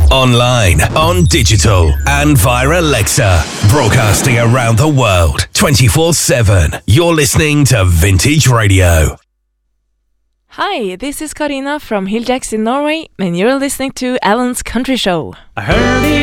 online, on digital, and via Alexa. Broadcasting around the world, 24/7. You're listening to Vintage Radio. Hi, this is Karina from Hill Jacks in Norway, and you're listening to Alan's Country Show. I heard